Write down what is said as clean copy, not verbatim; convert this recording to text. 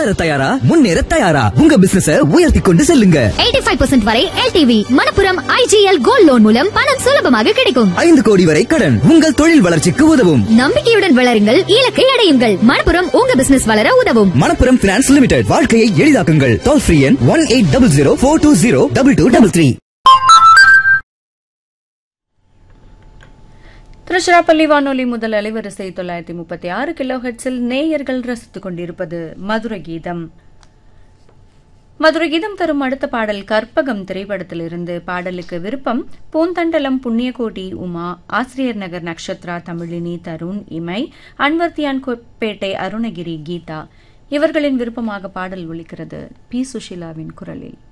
வளர தயாரா, முன்னேற தயாரா? உங்க பிசினஸ உயர்த்தி கொண்டு செல்லுங்க. 85% வரை LTV. Manappuram IGL gold loan மூலம் பணம் சுலபமாக கிடைக்கும். 5 கோடி வரை கடன் உங்கள் தொழில் வளர்ச்சிக்கு உதவும். நம்பிக்கையுடன் வளருங்கள், இலக்கை அடையுங்கள். மணப்புரம் உங்க பிசினஸ் வளர உதவும். Manappuram finance limited. வாழ்க்கையை எளிதாக்குங்கள். டோல் ஃப்ரீ எண் 180042022233. திருச்சிராப்பள்ளி வானொலி முதல் அலைவரிசை 936 கிலோஹெர்ட்ஸில் நேயர்கள் ரசித்துக் கொண்டிருப்பது மதுரை கீதம். மதுரை கீதம் தரும் அடுத்த பாடல் கற்பகம் திரைப்படத்திலிருந்து. பாடலுக்கு விருப்பம் பூந்தண்டலம் புண்ணியகோட்டி உமா, ஆசிரியர் நகர் நக்ஷத்ரா தமிழினி தருண் இமை, அன்வர்த்தியான் பேட்டை அருணகிரி கீதா. இவர்களின் விருப்பமாக பாடல் ஒலிக்கிறது பி. சுஷீலாவின் குரலில்.